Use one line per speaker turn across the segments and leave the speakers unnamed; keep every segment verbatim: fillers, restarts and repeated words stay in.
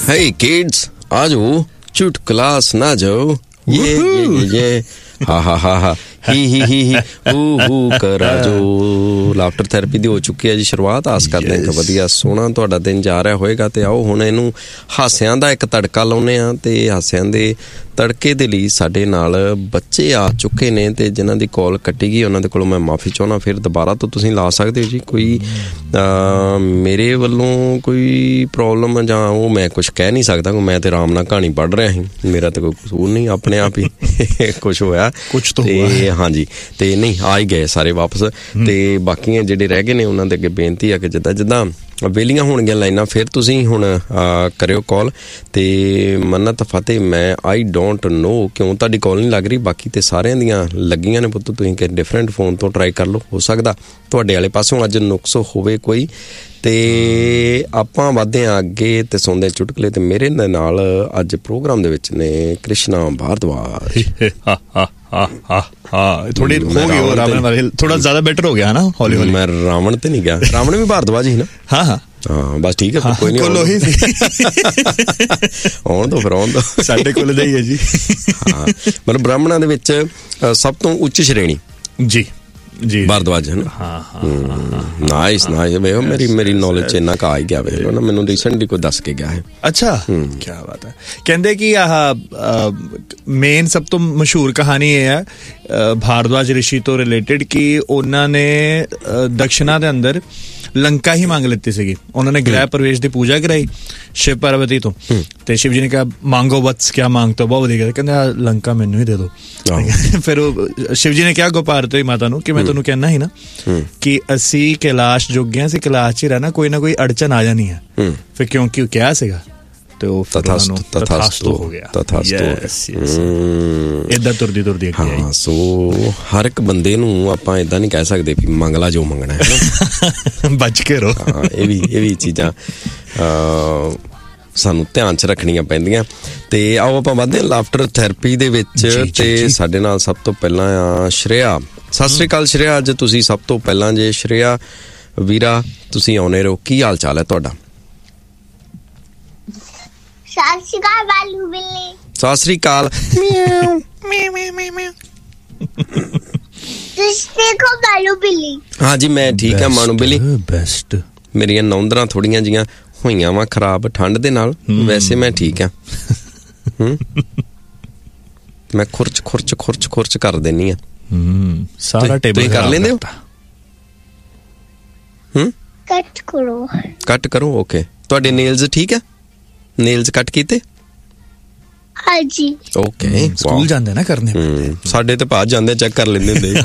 Hey kids, आ जाओ, चुट class ना जाओ. ये ये ये हा हा हा हा ही ही ही ही हू हू करा जो. ਲਾਫਟਰ ਥੈਰੇਪੀ ਦੀ ਹੋ ਚੁੱਕੀ ਹੈ ਜੀ ਸ਼ੁਰੂਆਤ. ਆਸ ਕਰਦੇ ਹਾਂ ਕਿ ਵਧੀਆ ਸੋਹਣਾ ਤੁਹਾਡਾ ਦਿਨ ਜਾ ਰਿਹਾ ਹੋਏਗਾ. ਤੇ ਆਓ ਹੁਣ ਇਹਨੂੰ ਹਾਸਿਆਂ ਦਾ ਇੱਕ ਤੜਕਾ ਲਾਉਂਦੇ ਹਾਂ. ਤੇ ਹਾਸਿਆਂ ਦੇ ਤੜਕੇ ਦੇ ਲਈ ਸਾਡੇ ਨਾਲ ਬੱਚੇ ਆ ਚੁੱਕੇ ਨੇ ਤੇ ਜਿਨ੍ਹਾਂ ਦੀ ਕਾਲ ਕੱਟੀ ਗਈ ਉਹਨਾਂ ਦੇ ਕੋਲੋਂ ਮੈਂ ਮਾਫੀ ਚਾਹੁੰਦਾ. ਫਿਰ ਦੁਬਾਰਾ ਤੋਂ ਤੁਸੀਂ ਲਾ ਸਕਦੇ ਹੋ ਜੀ. ਕੋਈ ਮੇਰੇ ਵੱਲੋਂ ਕੋਈ ਪ੍ਰੋਬਲਮ ਜਾਂ ਉਹ ਮੈਂ ਕੁਛ ਕਹਿ ਨਹੀਂ ਸਕਦਾ. ਮੈਂ ਤੇ ਆਰਾਮ ਨਾਲ ਕਹਾਣੀ ਪੜ੍ਹ ਰਿਹਾ ਸੀ. ਮੇਰਾ ਤਾਂ ਕੋਈ ਕਸੂਰ ਨਹੀਂ, ਆਪਣੇ ਆਪ ਹੀ ਕੁਛ ਹੋਇਆ ਕੁਛ ਤੇ ਹਾਂਜੀ. ਤੇ ਨਹੀਂ ਆ ਹੀ ਗਏ ਸਾਰੇ ਵਾਪਸ. ਤੇ ਬਾਕੀਆਂ ਜਿਹੜੇ ਰਹਿ ਗਏ ਨੇ ਉਹਨਾਂ ਦੇ ਅੱਗੇ ਬੇਨਤੀ ਆ ਕਿ ਜਿੱਦਾਂ ਜਿੱਦਾਂ ਵੇਲੀਆਂ ਹੋਣਗੀਆਂ ਲਾਈਨਾਂ ਫਿਰ ਤੁਸੀਂ ਹੁਣ ਕਰਿਓ ਕਾਲ. ਤੇ ਮੰਨਤ ਫਤਿਹ ਮੈਂ ਆਈ ਡੋਂਟ ਨੋ ਕਿਉਂ ਤੁਹਾਡੀ ਕਾਲ ਨਹੀਂ ਲੱਗ ਰਹੀ. ਬਾਕੀ ਤੇ ਸਾਰਿਆਂ ਦੀਆਂ ਲੱਗੀਆਂ ਨੇ ਪੁੱਤ. ਤੁਸੀਂ ਕਿ ਡਿਫਰੈਂਟ ਫੋਨ ਤੋਂ ਟਰਾਈ ਕਰ ਲਓ, ਹੋ ਸਕਦਾ ਤੁਹਾਡੇ ਵਾਲੇ ਪਾਸੋਂ ਅੱਜ ਨੁਕਸ ਹੋਵੇ ਕੋਈ. ਤੇ ਆਪਾਂ ਵੱਧਦੇ ਹਾਂ ਅੱਗੇ ਤੇ ਸੁਣਦੇ ਚੁਟਕਲੇ. ਤੇ ਮੇਰੇ ਨਾਲ ਅੱਜ ਪ੍ਰੋਗਰਾਮ ਦੇ ਵਿੱਚ ਨੇ ਕ੍ਰਿਸ਼ਨਾ ਭਾਰਦਵਾਜ.
ਥੋੜੀ ਹੋ ਗਈ ਉਹ ਰਾਵਣ ਵਾਲੀ, ਥੋੜਾ ਜ਼ਿਆਦਾ ਬੈਟਰ ਹੋ ਗਿਆ ਨਾ ਹੌਲੀ ਹੌਲੀ.
ਮੈਂ ਰਾਵਣ ਤੇ ਨਹੀਂ ਗਿਆ, ਰਾਵਣ ਵੀ ਭਾਰਦਵਾਜ ਹੀ ਨਾ. ਹਾਂ ਹਾਂ ਹਾਂ ਬਸ ਠੀਕ ਹੈ, ਕੋਈ ਨਹੀਂ ਆਉਣ ਦੋ ਫਿਰ ਆਉਣ ਦੋ,
ਸਾਡੇ ਕੋਲ ਦਾ ਹੀ ਹੈ ਜੀ.
ਹਾਂ ਮਤਲਬ ਬ੍ਰਾਹਮਣਾਂ ਦੇ ਵਿੱਚ ਸਭ ਤੋਂ ਉੱਚ ਸ਼੍ਰੇਣੀ ਜੀ ਜੀ ਭਾਰਦਵਾਜ ਹੈ ਨਾ. ਹਾਂ ਹਾਂ ਨਾਈਸ ਨਾਈਸ. ਵੇਖੋ ਮੇਰੀ ਮੇਰੀ ਨੌਲੇਜ ਚ ਇੰਨਾ ਕੁ ਆ ਹੀ ਗਿਆ. ਵੇਖ ਲਓ ਨਾ, ਮੈਨੂੰ ਰੀਸੈਂਟਲੀ ਕੋਈ ਦੱਸ ਕੇ ਗਿਆ ਹੈ. ਅੱਛਾ
ਕੀ ਬਾਤ ਹੈ. ਕਹਿੰਦੇ ਕਿ ਆਹ ਮੇਨ ਸਭ ਤੋਂ ਮਸ਼ਹੂਰ ਕਹਾਣੀ ਇਹ ਹੈ ਭਾਰਦਵਾਜ ਰਿਸ਼ੀ ਤੋਂ ਰਿਲੇਟਡ ਕਿ ਉਹਨਾਂ ਨੇ ਦਕਸ਼ਨਾ ਦੇ ਅੰਦਰ ਲੰਕਾ ਹੀ ਮੰਗ ਲਿੱਤੀ ਸੀਗੀ. ਉਹਨਾਂ ਨੇ ਗ੍ਰਹਿ ਪ੍ਰਵੇਸ਼ ਦੀ ਪੂਜਾ ਕਰਾਈ ਸ਼ਿਵ ਪਾਰਵਤੀ ਤੋਂ. ਤੇ ਸ਼ਿਵ ਜੀ ਨੇ ਕਿਹਾ ਮੰਗੋ ਵਤਸ ਕਿਆ ਮੰਗਤੇ ਹੋ, ਬਹੁਤ ਵਧੀਆ. ਕਹਿੰਦੇ ਆ ਲੰਕਾ ਮੈਨੂੰ ਹੀ ਦੇ ਦੋ. ਫਿਰ ਉਹ ਸ਼ਿਵ ਜੀ ਨੇ ਕਿਹਾ ਗੋਪਾਰਵਤੀ ਮਾਤਾ ਨੂੰ ਕਿ ਮੈਂ ਤੁਹਾਨੂੰ ਕਹਿਣਾ ਸੀ ਨਾ ਕਿ ਅਸੀਂ ਕੈਲਾਸ਼ ਜੋਗਿਆਂ ਸੀ, ਕੈਲਾਸ਼ ਚ ਹੀ ਰਹਿਣਾ, ਕੋਈ ਨਾ ਕੋਈ ਅੜਚਨ ਆ ਜਾਣੀ ਹੈ. ਫਿਰ ਕਿਉਂਕਿ ਉਹ ਕਿਹਾ ਸੀਗਾ ਤੇ ਉਹ ਤਥਾਸਤੂ ਤਥਾਸਤੂ ਹੋ ਗਿਆ. ਏਦਾਂ ਤੁਰਦੀ ਤੁਰਦੀ ਅੱਗੇ ਆਈ.
ਸੋ ਹਰ ਇੱਕ ਬੰਦੇ ਨੂੰ ਆਪਾਂ ਏਦਾਂ ਨਹੀਂ ਕਹਿ ਸਕਦੇ ਵੀ ਮੰਗਲਾ ਜੋ ਮੰਗਣਾ ਹੈ,
ਬਚ ਕੇ ਰਹੋ.
ਇਹ ਵੀ ਇਹ ਵੀ ਚੀਜ਼ਾਂ ਸਾਨੂੰ ਧਿਆਨ 'ਚ ਰੱਖਣੀਆਂ ਪੈਂਦੀਆਂ. ਤੇ ਆਓ ਆਪਾਂ ਵੱਧਦੇ ਹਾਂ ਲਾਫਟਰ ਥੈਰੇਪੀ ਦੇ ਵਿੱਚ. ਤੇ ਸਾਡੇ ਨਾਲ ਸਭ ਤੋਂ ਪਹਿਲਾਂ ਆ ਸ਼੍ਰੇਆ. ਸਤਿ ਸ੍ਰੀ ਅਕਾਲ ਸ਼੍ਰੇਆ. ਅੱਜ ਤੁਸੀਂ ਸਭ ਤੋਂ ਪਹਿਲਾਂ ਜੇ ਸ਼੍ਰੇਆ ਵੀਰਾ ਤੁਸੀਂ ਆਉਣੇ ਰਹੋ, ਕੀ ਹਾਲ ਚਾਲ ਹੈ ਤੁਹਾਡਾ?
ਸਤਿ ਸ਼੍ਰੀ ਅਕਾਲ ਬਾਲੂ ਬਿੱਲੀ.
ਸਤਿ ਸ੍ਰੀ ਅਕਾਲ.
ਤੁਸੀਂ ਦੇਖੋ ਬਾਲੂ ਬਿੱਲੀ.
ਹਾਂਜੀ ਮੈਂ ਠੀਕ ਹਾਂ ਮਾਨੂ ਬਿੱਲੀ.
ਬੈਸਟ.
ਮੇਰੀਆਂ ਨੌਂਦਰਾਂ ਥੋੜੀਆਂ ਜੀਆਂ ਹੋਈਆਂ ਵਾ ਖਰਾਬ ਠੰਡ ਦੇ ਨਾਲ, ਵੈਸੇ ਮੈਂ ਠੀਕ ਆ. ਮੈਂ ਖੁਰਚ ਖੁਰਚ ਖੁਰਚ ਖੁਰਚ ਕਰ ਦਿੰਨੀ ਆ.
ਸਾਰਾ ਟੇਬਲ
ਕਰ ਲੈਂਦੇ ਹੋ? ਹੂੰ
ਕੱਟ ਕਰੋ
ਕੱਟ ਕਰੋ. ਓਕੇ ਤੁਹਾਡੇ ਨੇਲਸ ਠੀਕ ਆ? ਨੇਲਸ ਕੱਟ ਕੀਤੇ?
ਹਾਂਜੀ
ਓਕੇ.
ਸਕੂਲ ਜਾਂਦੇ ਨਾ ਕਰਨੇ.
ਸਾਡੇ ਤੇ ਭਾਜ ਜਾਂਦੇ ਚੈੱਕ ਕਰ ਲੈਂਦੇ ਹੁੰਦੇ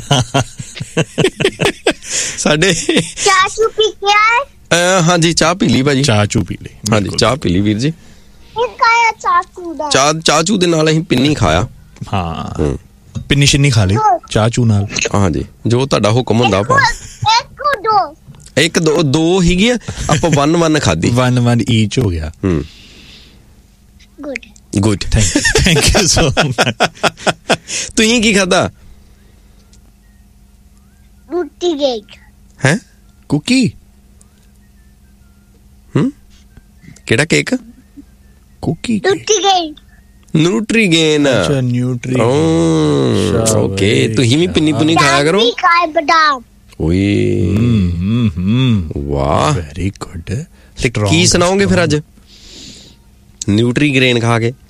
ਸਾਡੇ.
ਚਾਹ ਚੂ ਪੀ ਕੇ ਆਏ?
ਹਾਂਜੀ ਚਾਹ ਪੀ ਲਈ ਭਾਜੀ.
ਚਾਹ ਚੂ ਪੀ ਲਈ.
ਹਾਂਜੀ ਚਾਹ ਪੀ ਲਈ ਵੀਰ ਜੀ.
ਖਾਇਆ ਚਾਚੂ ਦਾ? ਚਾਹ
ਚਾਚੂ ਦੇ ਨਾਲ ਅਸੀਂ ਪਿੰਨੀ ਖਾਇਆ.
ਹਾਂ ਪਿੰਨੀ ਸ਼ਿੰਨੀ ਖਾ ਲਈ ਚਾਚੂ ਨਾਲ.
ਹਾਂਜੀ ਜੋ ਤੁਹਾਡਾ ਹੁਕਮ ਹੁੰਦਾ ਆਪਾਂ.
ਇੱਕ ਦੋ
ਇੱਕ ਦੋ ਦੋ ਹੀਗੀਆਂ ਆਪਾਂ ਵਨ ਵਨ ਖਾਧੀ.
ਵਨ ਵਨ ਈਚ ਹੋ ਗਿਆ.
ਹੂੰ
good
good.
Thank you so much.
ਤੁਸੀਂ ਕੀ ਖਾਧਾ?
ਰੋਟੀ ਕੇਕ.
ਹੈ
ਕੁਕੀ?
ਹੂੰ ਕਿਹੜਾ ਕੇਕ?
ਕੁਕੀ
ਰੋਟੀ ਕੇਕ.
ਨਿਊਟਰੀਗੇਨ.
ਅੱਛਾ ਨਿਊਟਰੀ.
ਓਕੇ ਤੁਸੀਂ ਵੀ ਪਿੰਨੀ ਪੁੰਨੀ ਖਾਇਆ ਕਰੋ.
ਬਦਾਮ.
ਓਏ ਵਾਹ
ਵੈਰੀ ਗੁੱਡ.
ਤੇ ਕੀ ਸੁਣਾਓਗੇ ਫਿਰ ਅੱਜ ਨਿਊਟਰੀਗ੍ਰੇਨ ਖਾ ਕੇ?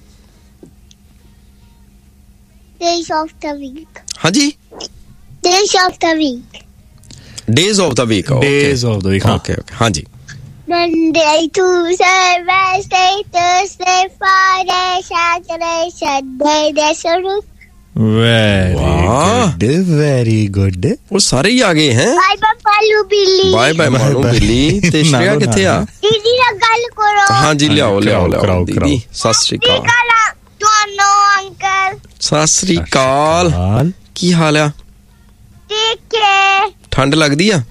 Days of the week.
ਹਾਂਜੀ
days of the week.
Days of the week.
Days of the week.
Okay okay ਹਾਂਜੀ.
Monday, Tuesday, Wednesday, Thursday, Friday, Saturday, Sunday, that's a roof.
Very good, very good.
ਉਹ ਸਾਰੇ ਹੀ ਆ ਗਏ ਹੈ.
Bye bye ਬਾਲੂ ਬਿੱਲੀ.
Bye bye Manu ਬਿੱਲੀ. ਤੇ ਸ਼੍ਰੇਆ ਕਿੱਥੇ ਆ?
ਦੀਦੀ ਨਾਲ ਗੱਲ ਕਰੋ.
ਹਾਂਜੀ ਲਿਆਓ ਲਿਆਓ ਲਿਆਓ ਦੀਦੀ. ਸਤਿ ਸ੍ਰੀ ਅਕਾਲ.
ਤੁਹਾਨੂੰ ਅੰਕਲ.
ਸਤਿ ਸ੍ਰੀ ਅਕਾਲ. ਕੀ ਹਾਲ ਆ?
ਠੀਕ ਹੈ.
ਠੰਡ ਲੱਗਦੀ ਆ?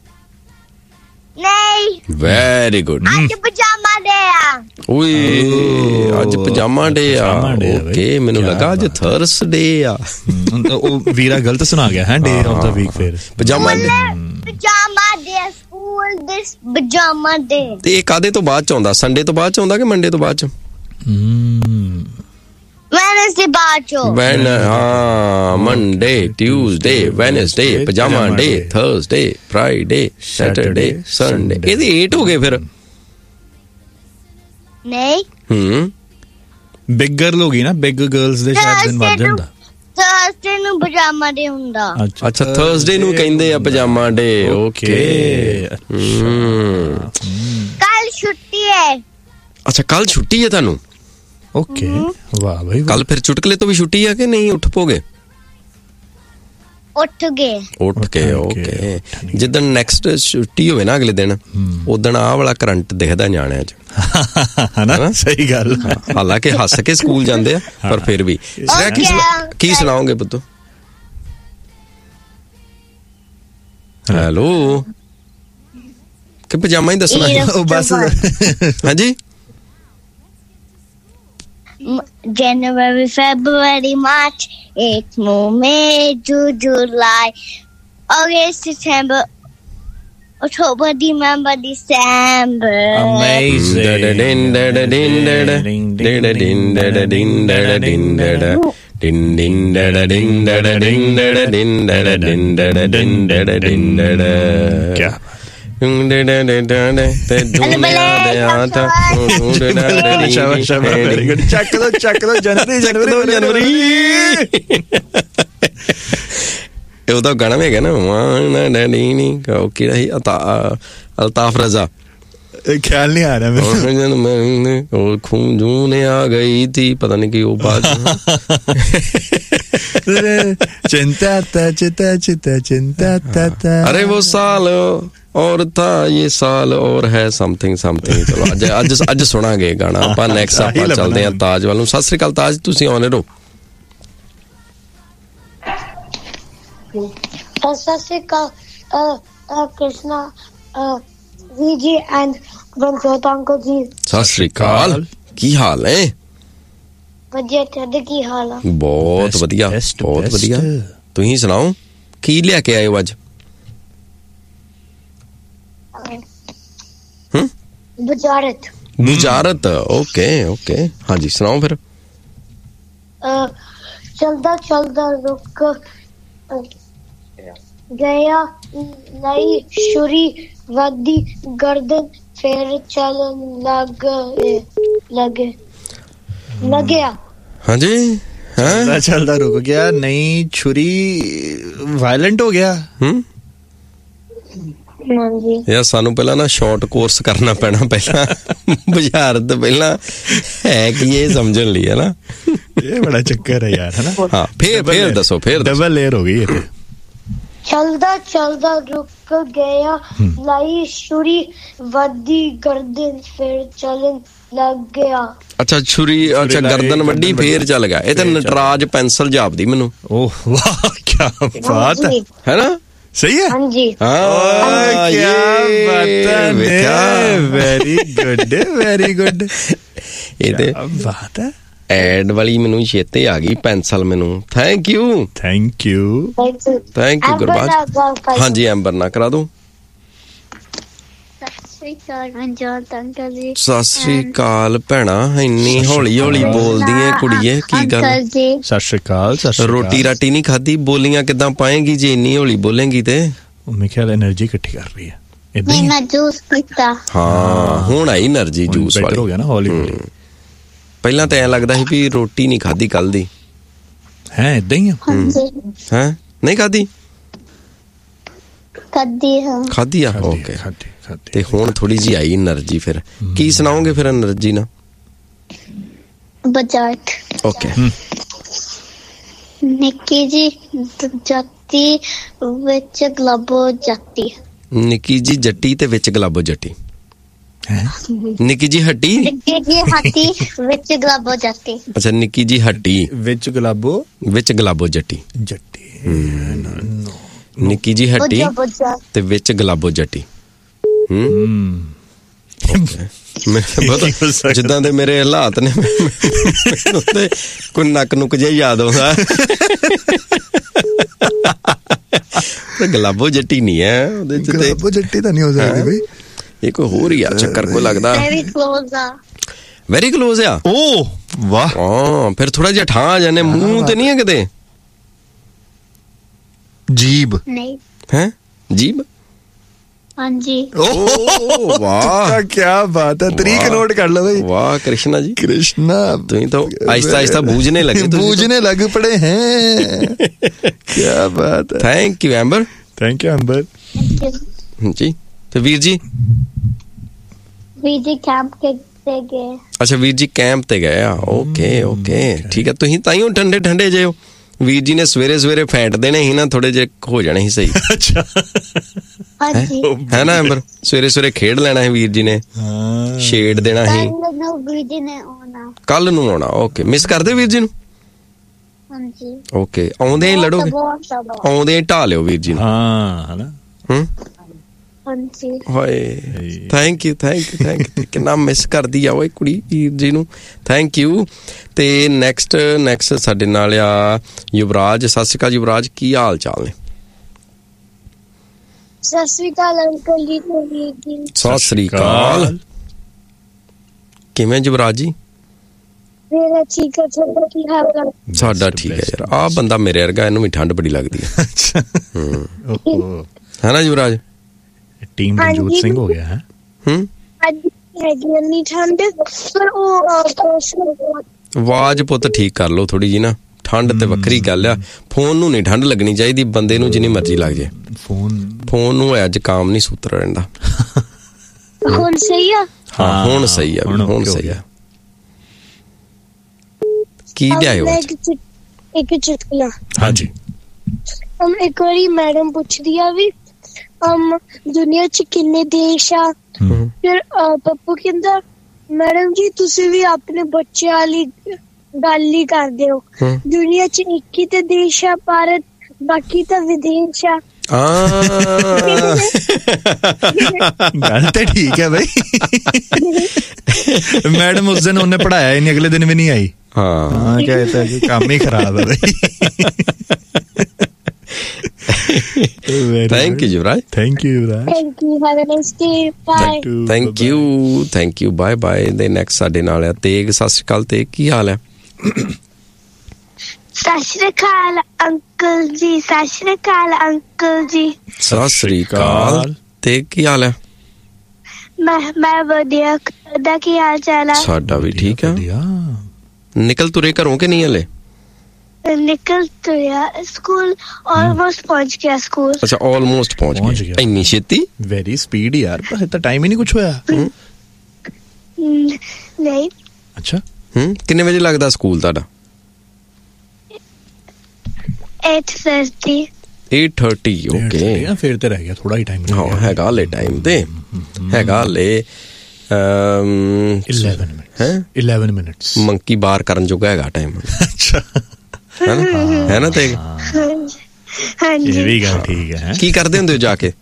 ਨਹੀਂ.
Very good.
ਅੱਜ ਪਜਾਮਾ ਡੇ ਆ.
ਓਏ ਅੱਜ ਪਜਾਮਾ ਡੇ ਆ. ਓਕੇ ਮੈਨੂੰ ਲੱਗਾ ਅੱਜ ਥਰਸਡੇ ਆ.
ਉਹ ਵੀਰਾ ਗਲਤ ਸੁਣਾ ਗਿਆ ਹੈ ਡੇ ਆਫ ਦਾ ਵੀਕ. ਫਿਰ
ਪਜਾਮਾ
pajama day, school this pajama day.
ਤੇ ਇਹ ਕਾਦੇ ਤੋਂ ਬਾਅਦ ਚ ਆਉਂਦਾ? ਸੰਡੇ ਤੋਂ ਬਾਅਦ ਚ ਆਉਂਦਾ ਕਿ ਮੰਡੇ ਤੋਂ ਬਾਅਦ ਚ?
Wednesday bacho.
ਵੈਨ ਹਾਂ ਮੰਡੇ, ਟਿਊਜ਼ਡੇ, ਵੈਨਸਡੇ, ਪਜਾਮਾ ਡੇ, ਥਰਸਡੇ, ਫਰਾਈਡੇ, ਸੈਟਰਡੇ, ਸੰਡੇ। ਇਹਦੇ eight ਹੋ ਗਏ ਫਿਰ।
ਨਹੀਂ
ਹੂੰ
ਬਿਗ ਗਰਲ ਹੋ ਗਈ ਨਾ, ਬਿਗ ਗਰਲਸ ਦੇ ਸ਼ਾਇਦ ਦਿਨ ਵੱਧ ਜਾਂਦਾ।
Thursday ਨੂੰ pajama day ਹੁੰਦਾ।
ਅੱਛਾ ਥਰਸਡੇ ਨੂੰ ਕਹਿੰਦੇ ਆ ਪਜਾਮਾ ਡੇ। ਓਕੇ
ਕੱਲ ਛੁੱਟੀ ਹੈ।
ਅੱਛਾ ਕੱਲ ਛੁੱਟੀ ਹੈ ਤੁਹਾਨੂੰ?
ਓਕੇ ਵਾਹ ਬਈ।
ਕੱਲ ਫਿਰ ਚੁਟਕਲੇ ਤੋਂ ਵੀ ਛੁੱਟੀ ਆ ਕਿ ਨਹੀਂ? ਉੱਠ ਪੋਗੇ?
ਉੱਠ ਗਏ।
ਉੱਠ ਕੇ ਓਕੇ। ਜਿੱਦਣ ਨੈਕਸਟ ਛੁੱਟੀ ਹੋਵੇ ਨਾ ਅਗਲੇ ਦਿਨ, ਉਦਣ ਆਹ ਵਾਲਾ ਕਰੰਟ ਦਿਖਦਾ ਨਿਆਣਿਆਂ 'ਚ,
ਹਨਾ? ਸਹੀ ਗੱਲ।
ਹਾਲਾਂਕਿ ਹੱਸ ਕੇ ਸਕੂਲ ਜਾਂਦੇ ਆ ਪਰ ਫਿਰ ਵੀ। ਕੀ ਸੁਣਾਓਗੇ ਪੁੱਤੋ? ਹੈਲੋ ਕਿ ਪਜਾਮਾ ਹੀ ਦੱਸਣਾ?
ਬਸ
ਹਾਂਜੀ।
January, February, March, April, May, June, July, August, September, October, November, December.
क्या
ਚੱਕ ਦੋ ਚੱਕ ਦੋ ਜਨਵਰੀ ਜਨਵਰੀ ਜਨਵਰੀ।
ਇਹ ਉਹਦਾ ਗਾਣਾ ਵੀ ਹੈਗਾ ਨਾ, ਉਹ ਕਿਹੜਾ ਸੀ? ਅਲਤਾਫ ਰਜ਼ਾ।
ख्याल नहीं आ रहा मेरे।
और खून जूने आ गई थी, पता नहीं कि वो बात।
चिंता था चिंता चिंता चिंता था।
अरे वो साल और था ये साल और है समथिंग समथिंग। चलो अज अज अज सुनांगे गाना ਆਪਾਂ। ਨੈਕਸਟ ਆਪਾਂ ਚੱਲਦੇ ਹਾਂ ਤਾਜ ਵੱਲ ਨੂੰ। ਸਤਿ ਸ੍ਰੀ ਅਕਾਲ ਤਾਜ, ਤੁਸੀਂ ਆਨ ਰਹੋ।
ਸਤਿ ਸ੍ਰੀ ਅਕਾਲ ਕ੍ਰਿਸ਼ਨਾ ਜੀ ਐਂਡ ਵੰਸ਼ੋਤ ਅੰਕਲ ਜੀ।
ਸਤਿ ਸ੍ਰੀ ਅਕਾਲ, ਕੀ ਹਾਲ ਹੈ?
ਵਧੀਆ, ਤੁਹਾਡੇ ਕੀ ਹਾਲ ਆ?
ਬਹੁਤ ਵਧੀਆ ਬਹੁਤ ਵਧੀਆ। ਤੁਸੀਂ ਸੁਣਾਓ ਕੀ ਲਿਆ ਕੇ ਆਏ ਹੋ ਅੱਜ? ਹਮ
ਬੁਜਾਰਤ।
ਬੁਜਾਰਤ ਓਕੇ ਓਕੇ ਹਾਂਜੀ ਸੁਣਾਓ ਫਿਰ।
ਚਲਦਾ ਚਲਦਾ ਰੁਕ ਗਿਆ ਨਈ ਛੁਰੀ ਵੱਧਦੀ ਗਰਦਨ ਫਿਰ ਚੱਲਣ ਲੱਗ ਲੱਗੇ ਲੱਗਿਆ।
ਹਾਂਜੀ
चलता चलता रुक गया नई छुरी वायलेंट हो गया।
हम्म यार सानू पहला ना शॉर्ट कोर्स करना पैना पहला बुझारत पहला है कि ये समझन ली है ना।
ये बड़ा चक्कर है यार, है ना?
हाँ फिर फिर दसो फिर
डबल लेयर हो गई ये।
चलदा चलदा रुक गया लाई छुरी वड्डी गर्दन फिर चलन लग गया।
अच्छा छुरी अच्छा गर्दन वड्डी फिर चल गया। ये तो नटराज पेंसिल जापदी मैनू।
ओह वाह क्या बात है,
है ना?
सही है। हाँ जी
हाँ क्या बात है, वेरी गुड वेरी गुड।
ये तो
बात है।
ਐਡ ਵਾਲੀ ਮੈਨੂੰ ਛੇਤੇ ਆ ਗਈ ਪੈਨਸਲ ਮੈਨੂੰ। Thank you
thank you
thank you Gurbaj. ਹਾਂਜੀ ਐਂਬਰ ਨਾ ਕਰਾ ਦੋ। ਸਤਿ ਸ੍ਰੀ ਅਕਾਲ ਭੈਣਾ, ਇੰਨੀ ਹੌਲੀ ਹੌਲੀ ਬੋਲਦੀ ਏ ਕੁੜੀਏ, ਕੀ ਗੱਲ?
ਸਤਿ ਸ੍ਰੀ ਅਕਾਲ।
ਰੋਟੀ ਰਾਟੀ ਨਹੀਂ ਖਾਧੀ, ਬੋਲੀਆਂ ਕਿੱਦਾਂ ਪਾਏਗੀ ਜੇ ਇੰਨੀ ਹੌਲੀ ਬੋਲੇਂਗੀ ਤੇ?
ਮੇਰੇ ਖਿਆਲ એનર્ਜੀ ਇਕੱਠੀ ਕਰ ਰਹੀ ਹੈ।
ਮੈਂ ਜੂਸ ਪੀਤਾ।
ਹਾਂ ਹੁਣ ਆਈ એનર્ਜੀ ਜੂਸ ਵਾਲੀ।
ਹੋ ਗਿਆ ਨਾ ਹੌਲੀ ਹੌਲੀ।
ਪਹਿਲਾਂ ਤਾਂ ਐਂ ਲੱਗਦਾ ਸੀ ਵੀ ਰੋਟੀ ਨਹੀਂ ਖਾਧੀ ਕੱਲ ਦੀ।
ਹੈ ਏਦਾਂ ਹੀ ਆ?
ਹੈ ਨਹੀਂ ਖਾਧੀ?
ਖਾਧੀ ਹਾਂ
ਖਾਧੀ ਆ ਓਕੇ। ਤੇ ਹੁਣ ਥੋੜੀ ਜਿਹੀ ਆਈ એનર્ਜੀ। ਫਿਰ ਕੀ ਸੁਣਾਓਗੇ ਫਿਰ એનર્ਜੀ ਨਾਲ?
ਬਜਾਟ
ਓਕੇ।
ਨਿੱਕੀ ਜੀ ਜੱਟੀ ਵਿੱਚ ਗਲਾਬੋ ਜੱਟੀ।
ਨਿੱਕੀ ਜੀ ਜੱਟੀ ਤੇ ਵਿੱਚ ਗਲਾਬੋ ਜੱਟੀ। ਨਿੱਕੀ ਜੀ ਹੱਟੀ
ਨਿੱਕੀ ਜੀ ਹੱਟੀ ਵਿੱਚ ਗਲਾਬੋ ਜੱਟੀ।
ਅੱਛਾ ਨਿੱਕੀ ਜੀ ਹੱਟੀ
ਵਿੱਚ ਗੁਲਾਬੋ ਵਿੱਚ
ਗਲਾਬੋ ਜੱਟੀ
ਜੱਟੀ।
ਨਿੱਕੀ ਜੀ ਹੱਟੀ ਤੇ ਵਿੱਚ ਗਲਾਬੋ ਜੱਟੀ। ਹਮ ਜਿੱਦਾਂ ਦੇ ਮੇਰੇ ਹਾਲਾਤ ਨੇ ਕੋਈ ਨੱਕ ਨੁੱਕ ਜਿਹਾ ਯਾਦ ਆਉਂਦਾ। ਗਲਾਬੋ ਜੱਟੀ ਨਹੀਂ ਹੈ ਉਹਦੇ ਚ, ਤੇ
ਗਲਾਬੋ ਜੱਟੀ ਤਾਂ ਨਹੀਂ ਹੋ ਸਕਦੀ ਬਈ,
ਇਹ ਕੋਈ ਹੋਰ ਹੀ ਆ ਚੱਕਰ, ਕੋਈ ਲੱਗਦਾ
Very close ਆ।
ਵੈਰੀ ਕਲੋਜ਼ ਆ।
ਓ ਵਾਹ,
ਹਾਂ ਫਿਰ ਥੋੜਾ ਜਿਹਾ ਠਾਂ ਆ ਜਾਨੇ, ਮੂੰਹ ਤੇ ਨਹੀਂ ਹੈ ਕਿਤੇ?
ਜੀਬ
ਨਹੀਂ।
ਹੈ ਜੀਬ?
ਹਾਂਜੀ।
ਓ ਵਾਹ,
ਕੀ ਬਾਤ ਹੈ, ਤਰੀਕ ਨੋਟ ਕਰ ਲਓ ਬਈ।
ਵਾਹ ਕ੍ਰਿਸ਼ਨਾ ਜੀ,
कृष्णा
ਤੁਸੀਂ ਤਾਂ ਆਹਿस्ता आहिस्ता बूझने लगे,
बूझने लग पड़े हैं। क्या बात है,
thank you amber.
Thank you amber
जी। ਤੇ ਵੀਰ ਜੀ?
ਵੀਰ ਜੀ ਕੈਂਪ ਤੇ ਗਏ।
ਅੱਛਾ ਵੀਰ ਜੀ ਕੈਂਪ ਤੇ ਗਏ ਆ, ਓਕੇ ਓਕੇ ਠੀਕ ਹੈ। ਤੁਸੀਂ ਤਾਂ ਹੀ ਠੰਡੇ ਠੰਡੇ ਜੇ ਹੋ, ਵੀਰ ਜੀ ਨੇ ਸਵੇਰੇ ਸਵੇਰੇ ਫੈਂਟ ਦੇਣੇ ਸੀ ਨਾ, ਥੋੜੇ ਜਿਹੇ ਹੋ ਜਾਣੇ ਸੀ ਸਹੀ।
अच्छा
ਹਾਂਜੀ।
ਹੈ ਨਾ ਐਂਬਰ, ਸਵੇਰੇ ਸਵੇਰੇ ਖੇਡ ਲੈਣਾ ਸੀ ਵੀਰ ਜੀ ਨੇ, ਛੇੜ ਦੇਣਾ ਸੀ।
ਕੱਲ ਨੂੰ ਵੀਰ ਜੀ ਨੇ ਆਉਣਾ।
ਕੱਲ ਨੂੰ ਆਉਣਾ, ਓਕੇ। ਮਿਸ ਕਰਦੇ ਵੀਰ ਜੀ ਨੂੰ?
ਹਾਂਜੀ।
ਓਕੇ, ਆਉਂਦੇ ਹੀ ਲੜੋਗੇ? ਆਉਂਦੇ ਹੀ ਢਾ ਲਿਓ ਵੀਰ ਜੀ ਨੂੰ।
हाँ है ना।
ਹੂੰ
ਹਾਂਜੀ।
ਹਾਏ thank you thank you thank you. ਕਿੰਨਾ ਮਿਸ ਕਰਦੀ ਆ ਓਏ ਕੁੜੀ ਵੀਰ ਜੀ ਨੂੰ, ਥੈਂਕ ਯੂ। ਤੇ ਨੈਕਸਟ ਨੈਕਸਟ ਸਾਡੇ ਨਾਲ ਆ ਯੁਵਰਾਜ। ਸਤਿ ਸ਼੍ਰੀ ਅਕਾਲ ਯੁਵਰਾਜ, ਕੀ ਹਾਲ ਚਾਲ ਨੇ?
ਸਤਿ ਸ਼੍ਰੀ ਅਕਾਲ ਅੰਕਲ ਜੀ ਤੇ ਵੀਰ ਜੀ।
ਸਤਿ ਸ਼੍ਰੀ ਅਕਾਲ। ਕਿਵੇਂ ਯੁਵਰਾਜ ਜੀ?
ਮੇਰਾ ਠੀਕ ਹੈ, ਤੁਹਾਡਾ ਕੀ ਹਾਲ ਹੈ?
ਸਾਡਾ ਠੀਕ ਹੈ ਯਾਰ, ਆਹ ਬੰਦਾ ਮੇਰੇ ਵਰਗਾ, ਇਹਨੂੰ ਵੀ ਠੰਡ ਬੜੀ ਲੱਗਦੀ ਹੈ।
अच्छा ओहो,
ਹੈ ਨਾ ਯੁਵਰਾਜ?
टीम रंजूत सिंह हो गया है।
ਹੂੰ
ਅੱਜ ਹੈਗੀ ਇੰਨੀ ਠੰਡ, ਪਰ ਉਹ
ਆਵਾਜ਼ ਪੁੱਤ ਠੀਕ ਕਰ ਲਓ ਥੋੜੀ ਜੀ ਨਾ, ਠੰਡ ਤੇ ਵੱਖਰੀ ਗੱਲ ਆ। ਫੋਨ ਨੂੰ ਨਹੀਂ ਠੰਡ ਲੱਗਣੀ ਚਾਹੀਦੀ, ਬੰਦੇ ਨੂੰ ਜਿੰਨੀ ਮਰਜ਼ੀ ਲੱਗ ਜੇ।
फोन
ਫੋਨ ਨੂੰ ਅੱਜ ਕਾਮ ਨਹੀਂ ਸੂਤਰ ਰਹਿੰਦਾ।
ਹੁਣ ਸਹੀ ਆ।
ਹਾਂ ਹੁਣ ਸਹੀ ਆ, ਹੁਣ ਸਹੀ ਆ। ਕੀ ਲਿਆਇਓ?
ਇੱਕ ਚੁਟਕਲਾ।
हाँ जी।
ਹਮ ਇੱਕ ਵਾਰੀ ਮੈਡਮ ਪੁੱਛਦੀ ਆ ਵੀ ਅਮ ਦੁਨੀਆ ਚ ਕਿੰਨੇ ਦੇਸ਼ ਆ? ਫਿਰ ਪੱਪੂ ਕਹਿੰਦਾ ਮੈਡਮ ਜੀ ਤੁਸੀਂ ਵੀ ਆਪਣੇ ਬੱਚਿਆਂ ਵਾਲੀ ਗੱਲ ਹੀ ਕਰਦੇ ਹੋ, ਦੁਨੀਆ ਚ ਇੱਕ ਹੀ ਤੇ ਦੇਸ਼ ਆ ਭਾਰਤ, ਬਾਕੀ ਤਾਂ ਵਿਦੇਸ਼ ਆ।
गल तो ठीक है भाई। मैडम उस दिन उन्हें पढ़ाया ही नहीं, अगले दिन भी नहीं आई। हाँ क्या कहता है, काम ही खराब है भाई।
Thank you Yuvraj.
Thank you Yuvraj.
Thank you, have a nice day, bye.
Thank you thank you, bye bye. ਦੇ ਨੈਕਸਟ ਸਾਡੇ ਨਾਲ ਆ ਤੇਗ। ਸਤਿ ਸ਼੍ਰੀ ਅਕਾਲ ਤੇਗ, ਕੀ ਹਾਲ ਹੈ?
ਸਤਿ ਸ਼੍ਰੀ ਅਕਾਲ ਅੰਕਲ ਜੀ। ਸਤਿ ਸ਼੍ਰੀ ਅਕਾਲ ਅੰਕਲ ਜੀ।
ਸਤਿ ਸ਼੍ਰੀ ਅਕਾਲ ਤੇਗ, ਕੀ ਹਾਲ ਹੈ?
ਮੈਂ ਮੈਂ ਵਧੀਆ, ਤੁਹਾਡਾ ਕੀ ਹਾਲ ਚਾਲ ਆ?
ਸਾਡਾ ਵੀ ਠੀਕ ਆ। ਨਿਕਲ ਤੁਰੇ ਘਰੋਂ ਕਿ ਨਹੀਂ ਹਲੇ?
ਨਿਕਲ ਤੁਰਿਆ, ਸਕੂਲ ਆਲਮੋਸਟ ਪਹੁੰਚ ਗਿਆ ਸਕੂਲ।
ਅੱਛਾ ਆਲਮੋਸਟ ਪਹੁੰਚ ਗਿਆ, ਇੰਨੀ ਛੇਤੀ?
वेरी स्पीड यार, पर इतना टाइम ही नहीं कुछ होया।
ਨਹੀਂ।
अच्छा
ਹੂੰ ਕਿੰਨੇ ਵਜੇ ਲੱਗਦਾ ਸਕੂਲ ਤੁਹਾਡਾ?
eight thirty।
eight thirty, okay.
फिर तो रह गया थोड़ा ही टाइम।
ਹਾਂ ਹੈਗਾ ਹਲੇ ਟਾਈਮ ਤੇ, ਹੈਗਾ ਹਲੇ
eleven minutes। हैं eleven minutes
ਮੰਕੀ ਬਾਰ ਕਰਨ ਜੋਗਾ ਹੈਗਾ ਟਾਈਮ।
अच्छा
ਹੈ ਨਾ, ਹੈ ਨਾ ਤੇਗ?
ਹਾਂਜੀ।
ये भी गल ठीक है।
ਕੀ ਕਰਦੇ ਹੁੰਦੇ ਹੋ ਜਾ ਕੇ?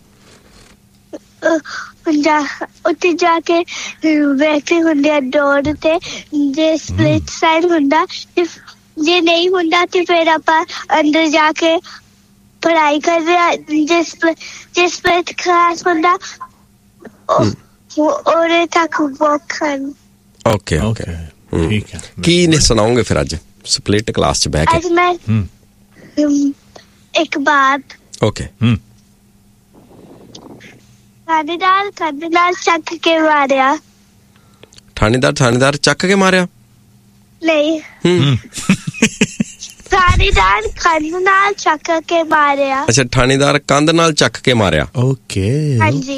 ਜਾ ਉੱਥੇ ਜਾ ਕੇ ਬੈਠੇ ਹੁੰਦੇ ਆ ਡੋਰ ਤੇ, ਜੇ ਸਪਲਿਟ ਸਾਈਡ ਹੁੰਦਾ, ਜੇ ਨਹੀਂ ਹੁੰਦਾ ਤੇ ਫਿਰ ਆਪਾਂ ਅੰਦਰ ਜਾ ਕੇ ਪੜ੍ਹਾਈ ਕਰਦੇ ਆ। ਜੇ ਜੇ ਸਪਲਿਟ ਕਲਾਸ ਹੁੰਦਾ ਉਹਦੇ ਤੱਕ ਵਾਕ ਕਰਨ।
ਓਕੇ ਓਕੇ
ठीक है।
ਕੀ ਨੇ ਸੁਣਾਓਗੇ ਫਿਰ ਅੱਜ ਸਪਲਿਟ ਕਲਾਸ ਚ ਬਹਿ
ਅੱਜ
ਕੇ?
ਮੈਂ ਇੱਕ ਬਾਤ।
ਓਕੇ।
ਥਾਣੇਦਾਰ ਥਾਣੇਦਾਰ ਚੱਕ ਕੇ ਮਾਰਿਆ।
ਥਾਣੇਦਾਰ ਥਾਣੇਦਾਰ ਚੱਕ ਕੇ ਮਾਰਿਆ?
ਨਹੀਂ, ਥਾਣੇਦਾਰ ਕੰਧ ਨਾਲ ਚੱਕ ਕੇ ਮਾਰਿਆ।
ਅੱਛਾ ਥਾਣੇਦਾਰ ਕੰਧ ਨਾਲ ਚੱਕ ਕੇ ਮਾਰਿਆ।
ओके
ਹਾਂਜੀ।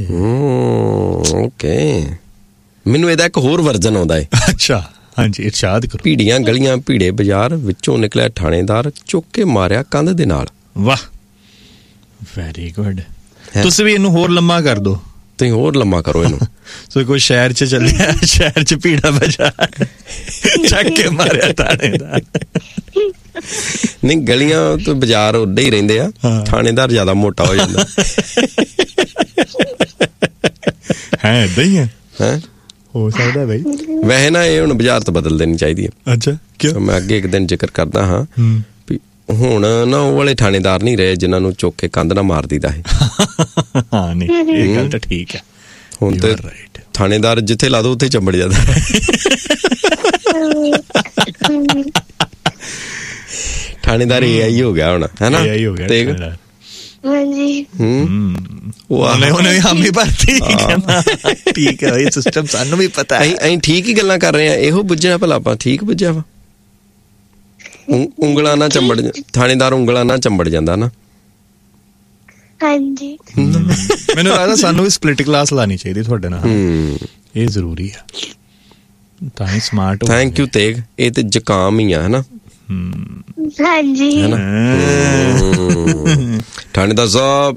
ਓਕੇ, ਮੈਨੂੰ ਇਹਦਾ ਇੱਕ ਹੋਰ ਵਰਜਨ ਆਉਂਦਾ ਹੈ।
अच्छा हाँ जी, इरशाद करो।
ਭੀੜੀਆਂ ਗਲੀਆਂ ਭੀੜੇ ਬਾਜ਼ਾਰ ਵਿੱਚੋਂ ਨਿਕਲਿਆ ਥਾਣੇਦਾਰ, ਚੁੱਕ ਕੇ ਮਾਰਿਆ ਕੰਧ ਦੇ ਨਾਲ।
वाह वेरी गुड। ਤੁਸੀਂ ਵੀ ਇਹਨੂੰ ਹੋਰ ਲੰਮਾ ਕਰ ਦੋ।
ਤੁਸੀਂ ਹੋਰ ਲੰਮਾ ਕਰੋ ਇਹਨੂੰ।
ਸੋ ਕੋਈ ਸ਼ਹਿਰ ਚ ਚੱਲਿਆ, ਸ਼ਹਿਰ ਚ ਭੀੜਾ ਬਾਜ਼ਾਰ, ਚੱਕ ਕੇ ਮਾਰਿਆ ਥਾਣੇਦਾਰ।
ਨਹੀਂ ਗਲੀਆਂ ਤੋਂ ਬਾਜ਼ਾਰ ਉੱਡੇ ਹੀ ਰਹਿੰਦੇ ਆ, ਥਾਣੇਦਾਰ ਜ਼ਿਆਦਾ ਮੋਟਾ ਹੋ ਜਾਂਦਾ
ਹੈ। ਏਦਾਂ ਹੀ ਹੈ
ਹੈ,
ਹੋ ਸਕਦਾ ਬਈ।
ਵੈਸੇ ਨਾ ਇਹ ਹੁਣ ਬਾਜ਼ਾਰ ਤੋਂ ਬਦਲ ਦੇਣੀ ਚਾਹੀਦੀ ਹੈ।
ਅੱਛਾ ਕਿਉਂ?
ਮੈਂ ਅੱਗੇ ਇੱਕ ਦਿਨ ਜ਼ਿਕਰ ਕਰਦਾ ਹਾਂ ਵੀ ਹੁਣ ਨਾ ਉਹ ਵਾਲੇ ਥਾਣੇਦਾਰ ਨਹੀਂ ਰਹੇ ਜਿਨ੍ਹਾਂ ਨੂੰ ਚੁੱਕ ਕੇ ਕੰਧ ਨਾਲ ਮਾਰ ਦੀਦਾ ਹੈ।
ਹਾਂ ਨਹੀਂ ਇਹ ਗੱਲ ਤਾਂ ਠੀਕ ਹੈ।
ਹੁਣ ਤੇ ਥਾਣੇਦਾਰ ਜਿੱਥੇ ਲਾ ਦੋ ਉੱਥੇ ਚੰਬੜ ਜਾਂਦਾ। ਥਾਣੇਦਾਰ ਏ ਆਈ ਹੋ ਗਿਆ ਹੁਣ, ਹੈ ਨਾ?
ਏ ਆਈ ਹੋ ਗਿਆ ਥਾਣੇਦਾਰ।
ਹਾਂਜੀ
ਹੂੰ
ਉਹਨੇ ਉਹਨੇ ਵੀ ਹਾਮੀ ਭਰਤੀ ਕਹਿੰਦਾ ਠੀਕ ਹੈ ਇਹ ਸਿਸਟਮ ਸਾਨੂੰ ਵੀ ਪਤਾ ਹੈ।
ਅਸੀਂ ਠੀਕ ਹੀ ਗੱਲਾਂ ਕਰ ਰਹੇ ਆ। ਇਹੋ ਬੁੱਝਿਆ ਭਲਾ ਆਪਾਂ ਠੀਕ ਬੁੱਝਿਆ ਵਾ? ਉਂਗਲਾਂ ਨਾ ਚੰਬੜ, ਥਾਣੇਦਾਰ ਉਂਗਲਾਂ ਨਾ ਚੰਬੜ ਜਾਂਦਾ ਨਾ।
ਹਾਂਜੀ
ਮੈਨੂੰ ਲੱਗਦਾ ਸਾਨੂੰ ਵੀ ਸਪਲਿਟ ਕਲਾਸ ਲਾਣੀ ਚਾਹੀਦੀ ਤੁਹਾਡੇ ਨਾਲ। ਇਹ ਜ਼ਰੂਰੀ ਆ ਤਾਂ ਹੀ ਸਮਾਰਟ।
Thank you Tegh. ਇਹ ਤੇ ਜ਼ੁਕਾਮ ਹੀ ਆ, ਹੈ ਨਾ?
ਹਾਂਜੀ
ਥਾਣੇਦਾਰ ਸਾਹਿਬ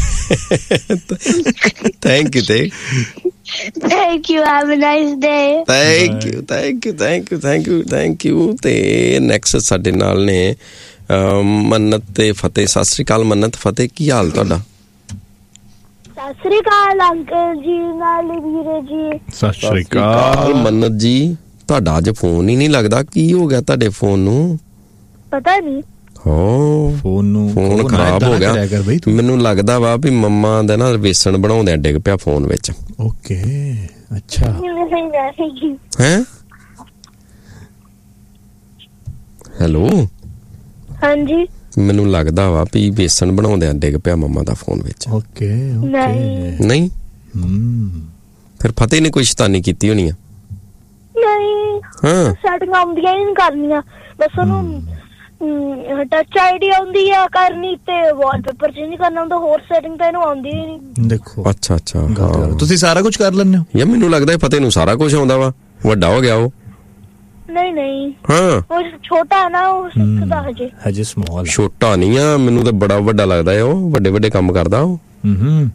thank you Tegh.
Thank you. Have a nice day.
Thank you thank you thank you thank you thank you. ਤੇ ਨੈਕਸਟ ਸਾਡੇ ਨਾਲ ਨੇ ਮੰਨਤ ਤੇ ਫਤਿਹ। ਸਤਿ ਸ੍ਰੀ ਅਕਾਲ ਮੰਨਤ, ਫਤਿਹ, ਕੀ ਹਾਲ ਤੁਹਾਡਾ?
ਸਤਿ ਸ੍ਰੀ ਅਕਾਲ ਅੰਕਲ ਜੀ, ਨਾਲ ਵੀਰੇ ਜੀ।
ਸਤਿ ਸ੍ਰੀ ਅਕਾਲ
ਮੰਨਤ ਜੀ। ਤੁਹਾਡਾ ਅੱਜ ਫੋਨ ਹੀ ਨਹੀਂ ਲੱਗਦਾ, ਕੀ ਹੋ ਗਿਆ ਤੁਹਾਡੇ ਫੋਨ ਨੂੰ?
ਪਤਾ ਨਹੀਂ
ਹੋ
ਫੋਨ ਨੂੰ
ਫੋਨ ਖਰਾਬ ਹੋ ਗਿਆ। ਮੈਨੂੰ ਲੱਗਦਾ ਵਾ ਵੀ ਮੰਮਾ ਦਾ ਨਾ ਵੇਸਣ ਬਣਾਉਂਦੇ ਡਿੱਗ ਪਿਆ ਫੋਨ ਵਿੱਚ।
ਓਕੇ ਅੱਛਾ
ਹੈ। ਹੈਲੋ
ਹਾਂਜੀ
ਮੈਨੂੰ ਲੱਗਦਾ ਵਾ ਵੀ ਵੇਸਣ ਬਣਾਉਂਦੇ ਡਿੱਗ ਪਿਆ ਮੰਮਾ ਦਾ ਫੋਨ ਵਿੱਚ।
ਓਕੇ
ਨਹੀਂ
ਨਹੀਂ
ਹਮ
ਫਿਰ ਫਤਿਹ ਨੇ ਕੋਈ ਸ਼ੈਤਾਨੀ ਕੀਤੀ ਹੋਣੀ ਆ।
ਨਹੀਂ
ਹਾਂ
ਸੈਟਿੰਗ ਆਉਂਦੀਆਂ ਹੀ ਨਹੀਂ ਕਰਨੀਆਂ, ਬਸ ਉਹਨੂੰ ਟੱਚ ਆਈਡੀ ਆਉਂਦੀ ਆ ਕਰਨੀ ਤੇ ਵਾਲਪੇਪਰ ਚੇਂਜ ਕਰਨਾ ਹੁੰਦਾ, ਹੋਰ ਸੈਟਿੰਗ ਤਾਂ ਇਹਨੂੰ ਆਉਂਦੀ ਹੀ ਨਹੀਂ।
ਦੇਖੋ
ਅੱਛਾ ਅੱਛਾ
ਤੁਸੀਂ ਸਾਰਾ ਕੁਝ ਕਰ ਲੈਂਦੇ ਹੋ
ਯਾਰ? ਮੈਨੂੰ ਲੱਗਦਾ ਫਤਿਹ ਨੂੰ ਸਾਰਾ ਕੁਝ ਆਉਂਦਾ ਵਾ, ਵੱਡਾ ਹੋ ਗਿਆ ਉਹ।
ਨਹੀਂ ਨਹੀਂ
ਹਾਂ
ਉਹ ਛੋਟਾ ਨਾ, ਉਹ ਸਿੱਖਦਾ ਹਜੇ
ਹਜੇ ਸਮਾਲ।
ਛੋਟਾ ਨਹੀਂ ਆ, ਮੈਨੂੰ ਤਾਂ ਬੜਾ ਵੱਡਾ ਲੱਗਦਾ ਹੈ ਉਹ, ਵੱਡੇ ਵੱਡੇ ਕੰਮ ਕਰਦਾ ਉਹ।
ਹੂੰ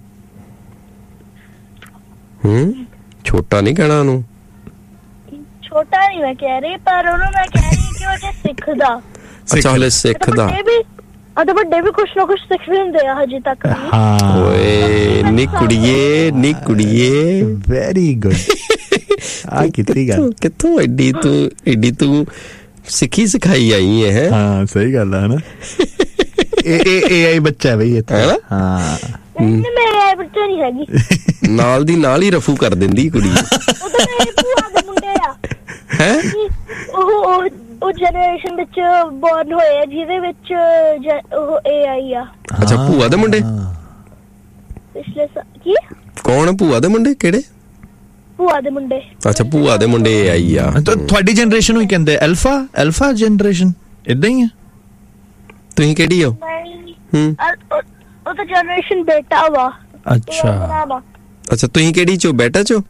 ਹੂੰ ਛੋਟਾ ਨਹੀਂ ਕਹਿਣਾ ਉਹਨੂੰ।
ਛੋਟਾ ਨਹੀਂ ਮੈਂ ਕਹਿ ਰਹੀ, ਪਰ ਉਹਨੂੰ ਮੈਂ ਕਹਿ ਰਹੀ ਕਿ ਉਹ ਜੇ ਸਿੱਖਦਾ।
ਅੱਛਾ ਹਲੇ ਸਿੱਖਦਾ।
ਅਤੇ ਵੱਡੇ ਵੀ ਕੁਛ ਨਾ ਕੁਛ ਸਿੱਖਦੇ ਹੁੰਦੇ ਆ ਹਜੇ ਤੱਕ।
ਹਾਂ
ਓਏ ਨੀ ਕੁੜੀਏ ਨੀ ਕੁੜੀਏ
ਵੈਰੀ ਗੁੱਡ। ਆ ਕਿਤਨੀ ਗੱਲ
ਕਿੱਥੋਂ ਐਡੀ ਤੂੰ ਐਡੀ ਤੂੰ ਸਿੱਖੀ ਸਿਖਾਈ ਆਈ ਹੈ।
ਹਾਂ ਸਹੀ ਗੱਲ ਹੈ ਨਾ। ਇਹ ਇਹ ਇਹ ਆਈ ਬੱਚਾ ਬਈ ਇਹ ਤਾਂ। ਹਾਂ
ਨਹੀਂ ਮੇਰੇ ਬੱਚਾ ਨਹੀਂ ਹੈਗੀ।
ਨਾਲ ਦੀ ਨਾਲ ਹੀ ਰਫੂ ਕਰ ਦਿੰਦੀ ਕੁੜੀ।
ਉਹ ਤਾਂ ਮੇਰੇ ਭੂਆ ਦੇ ਮੁੰਡੇ ਆ।
ਹੈ
ਉਹ ਉਹ ਜਨਰੇਸ਼ਨ ਵਿੱਚ ਬੋਰਨ ਹੋਏ ਆ ਜਿਹਦੇ ਵਿੱਚ ਉਹ ਏ ਆਈ ਆ।
ਅੱਛਾ ਭੂਆ ਦੇ ਮੁੰਡੇ
ਪਿਛਲੇ ਕੀ
ਕੌਣ? ਭੂਆ ਦੇ ਮੁੰਡੇ ਕਿਹੜੇ?
ਭੂਆ ਦੇ ਮੁੰਡੇ। ਅੱਛਾ
ਭੂਆ ਦੇ ਮੁੰਡੇ ਏ ਆਈ ਆ।
ਤੁਹਾਡੀ ਜਨਰੇਸ਼ਨ ਨੂੰ ਹੀ ਕਹਿੰਦੇ ਅਲਫਾ ਅਲਫਾ ਜਨਰੇਸ਼ਨ ਇਦਾਂ ਹੀ ਆ।
ਤੁਸੀਂ ਕਿਹੜੀ ਹੋ?
ਹੂੰ ਉਹ ਤਾਂ ਜਨਰੇਸ਼ਨ ਬੇਟਾ ਵਾ।
ਅੱਛਾ
ਅੱਛਾ ਤੁਸੀਂ ਕਿਹੜੀ ਚੋ? ਬੇਟਾ ਚੋ?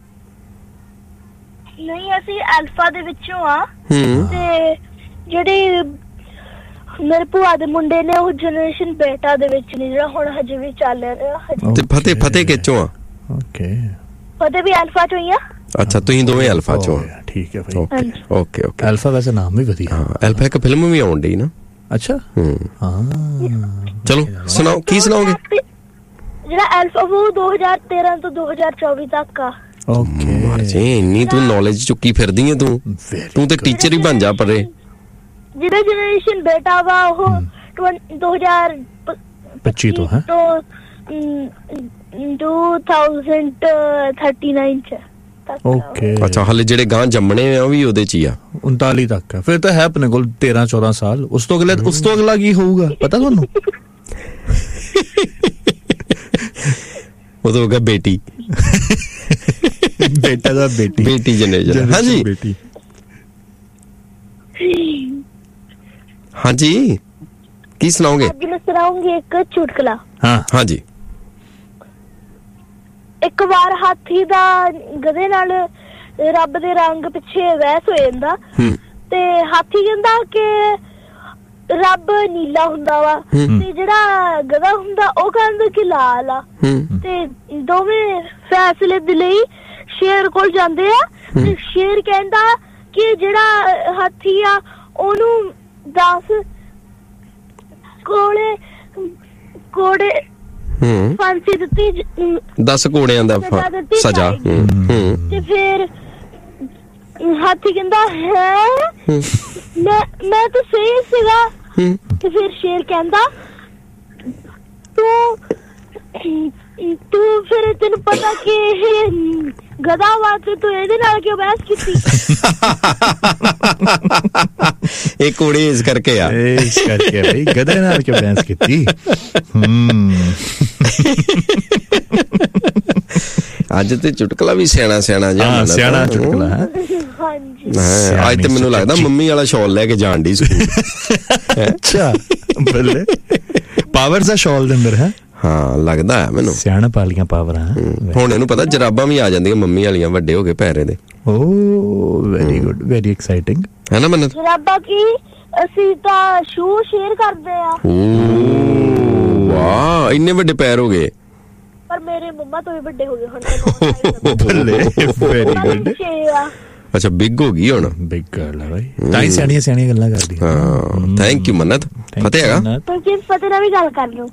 ਨਹੀਂ ਅਸੀਂ ਅਲਫਾ ਦੇ ਵਿੱਚੋਂ ਆ।
ਹੂੰ
ਤੇ ਜਿਹੜੇ ਮੇਰੇ ਭੂਆ ਦੇ ਮੁੰਡੇ ਨੇ ਉਹ ਜਨਰੇਸ਼ਨ ਬੇਟਾ ਦੇ ਵਿੱਚ ਨੇ, ਜਿਹੜਾ ਹੁਣ ਹਜੇ ਵੀ ਚੱਲ ਰਿਹਾ।
ਤੇ ਫਤਿਹ ਫਤਿਹ ਕਿੱਚੋਂ ਆ?
ਓਕੇ
ਫਤਿਹ ਵੀ ਅਲਫਾ ਚੋਂ ਹੀ ਆ।
ਅੱਛਾ ਤੁਸੀਂ ਦੋਵੇਂ ਅਲਫਾ ਚੋਂ?
ਠੀਕ ਹੈ ਭਾਈ।
Okay okay okay.
ਅਲਫਾ ਵੈਸੇ ਨਾਮ ਵੀ ਵਧੀਆ।
ਹਾਂ ਅਲਫਾ ਇੱਕ ਫਿਲਮ ਵੀ ਆਉਣ ਡਈ ਨਾ।
ਅੱਛਾ
ਹੂੰ
ਹਾਂ
ਚਲੋ ਸੁਣਾਓ ਕੀ ਸੁਣਾਓਗੇ?
ਜਿਹੜਾ ਅਲਫਾ ਉਹ ਦੋ ਹਜ਼ਾਰ ਤੇਰਾਂ ਤੋਂ ਦੋ ਹਜ਼ਾਰ ਚੌਵੀ ਤੱਕ ਆ।
ਓਕੇ
ਜੀ ਇੰਨੀ ਤੂੰ ਨੌਲੇਜ ਚੁੱਕੀ ਫਿਰਦੀ ਹੈ ਤੂੰ। ਤੂੰ ਤੇ ਟੀਚਰ ਹੀ ਬਣ ਜਾ ਪਰੇ।
ਜਿਹੜਾ ਜਨਰੇਸ਼ਨ ਬੇਟਾ ਵਾ ਉਹ ਦੋ ਹਜ਼ਾਰ
ਪੱਚੀ ਤੋਂ ਹੈ
ਦੋ ਹਜ਼ਾਰ ਉਨਤਾਲੀ ਚ।
ਓਕੇ
ਅੱਛਾ ਹਲੇ ਜਿਹੜੇ ਗਾਂ ਜੰਮਣੇ ਆ ਉਹ ਵੀ ਉਹਦੇ ਚ ਹੀ ਆ।
ਉਨਤਾਲੀ ਤੱਕ ਫਿਰ ਤਾਂ ਹੈ ਆਪਣੇ ਕੋਲ ਤੇਰਾਂ ਚੌਦਾਂ ਸਾਲ। ਉਸ ਤੋਂ ਅਗਲੇ ਉਸ ਤੋਂ ਅਗਲਾ ਕੀ ਹੋਊਗਾ ਪਤਾ ਤੁਹਾਨੂੰ?
ਉਹ ਤਾਂ ਹੋਗਾ ਬੇਟੀ।
ਬੇਟਾ ਦਾ ਬੇਟੀ
ਬੇਟੀ ਜਨਰੇਸ਼ਨ। ਹਾਂਜੀ
ਬੇਟੀ।
ਹਾਂਜੀ ਕੀ ਸੁਣਾਓਗੇ?
ਅੱਜ ਮੈਂ ਸੁਣਾਉਂਗੀ ਇੱਕ ਚੁਟਕਲਾ।
ਹਾਂ
ਹਾਂਜੀ।
ਇੱਕ ਵਾਰ ਹਾਥੀ ਦਾ ਗਧੇ ਨਾਲ ਰੱਬ ਦੇ ਰੰਗ ਪਿੱਛੇ ਬਹਿਸ ਹੋ ਜਾਂਦਾ ਤੇ ਹਾਥੀ ਕਹਿੰਦਾ ਕਿ ਰੱਬ ਨੀਲਾ ਹੁੰਦਾ ਵਾ ਤੇ ਜਿਹੜਾ ਗਧਾ ਹੁੰਦਾ ਉਹ ਕਹਿੰਦਾ ਕਿ ਲਾਲ ਆ। ਤੇ ਦੋਵੇਂ ਫੈਸਲੇ ਦੇ ਲਈ ਸ਼ੇਰ ਕੋਲ ਜਾਂਦੇ ਆ ਤੇ ਸ਼ੇਰ ਕਹਿੰਦਾ ਕਿ ਜਿਹੜਾ ਹਾਥੀ ਆ ਉਹਨੂੰ ਦਸ ਕੋਲੇ ਕੋੜੇ ਫਾਂਸੀ ਦਿੱਤੀ, ਦਸ ਕੋੜਿਆਂ ਦਾ ਸਜ਼ਾ। ਤੇ ਫਿਰ ਹਾਥੀ ਕਹਿੰਦਾ ਹੈ ਮੈਂ ਮੈਂ ਤਾਂ ਸਹੀ ਸੀਗਾ ਤੇ ਫਿਰ ਸ਼ੇਰ ਕਹਿੰਦਾ ਤੂੰ ਤੂੰ ਫਿਰ ਤੈਨੂੰ ਪਤਾ ਕਿ ਇਹ ਗਧਾ ਵਾ ਤੇ ਤੂੰ ਇਹਦੇ ਨਾਲ ਕਿਉਂ ਬਹਿਸ ਕੀਤੀ?
ਇਹ ਕੁੜੀ ਇਸ ਕਰਕੇ ਆ
ਇਸ ਕਰਕੇ ਬਈ ਗਧੇ ਨਾਲ ਕਿਉਂ ਬਹਿਸ ਕੀਤੀ? ਹਮ
ਅੱਜ ਤੇ ਚੁਟਕਲਾ ਵੀ ਸਿਆਣਾ ਸਿਆਣਾ ਜਿਹਾ
ਹਾਂ ਸਿਆਣਾ ਚੁਟਕਲਾ ਹੈ।
ਹਾਂਜੀ
ਹਾਂ ਅੱਜ ਤੇ ਮੈਨੂੰ ਲੱਗਦਾ ਮੰਮੀ ਵਾਲਾ ਸ਼ਾਲ ਲੈ ਕੇ ਜਾਣ ਦੀ ਸਕੂਲ।
ਅੱਛਾ ਬੱਲੇ ਪਾਵਰਸ ਦਾ ਸ਼ਾਲ ਦੇ ਅੰਦਰ ਹੈ। ਹਾਂ
ਲੱਗਦਾ ਹੈ ਮੈਨੂੰ
ਸਿਆਣਪ ਵਾਲੀਆਂ ਪਾਵਰਾਂ।
ਹੁਣ ਇਹਨੂੰ ਪਤਾ ਜਰਾਬਾਂ ਵੀ ਆ ਜਾਂਦੀਆਂ ਮੰਮੀ ਵਾਲੀਆਂ ਵੱਡੇ ਹੋ ਗਏ ਪੈਰੇ ਦੇ।
ਓ ਵੈਰੀ ਗੁੱਡ ਵੈਰੀ ਐਕਸਾਈਟਿੰਗ
ਹੈ ਨਾ ਮੰਨਤ?
ਜਰਾਬਾਂ ਕੀ ਅਸੀਂ ਤਾਂ ਸ਼ੂ ਸ਼ੇਅਰ ਕਰਦੇ ਆ।
ਓ ਵਾਹ ਇੰਨੇ ਵੱਡੇ ਪੈਰ ਹੋ ਗਏ।
ਪਰ ਮੇਰੇ ਮੰਮਾ ਤੋਂ ਵੀ ਵੱਡੇ ਹੋ ਗਏ ਹੁਣ।
ਬੱਲੇ ਵੈਰੀ ਗੁੱਡ।
ਅੱਛਾ ਬਿਗ ਹੋ ਗਈ ਹੁਣ।
ਬਿਗ ਗਰਲ ਹੈ ਬਾਈ ਤਾਂ ਹੀ ਸਿਆਣੀਆਂ ਸਿਆਣੀਆਂ ਗੱਲਾਂ ਕਰਦੀ।
ਹਾਂ ਥੈਂਕ ਯੂ ਮੰਨਤ। ਫਤਿਹ ਹੈਗਾ
ਫਤਿਹ ਨਾਲ ਵੀ ਗੱਲ ਕਰ ਲਓ।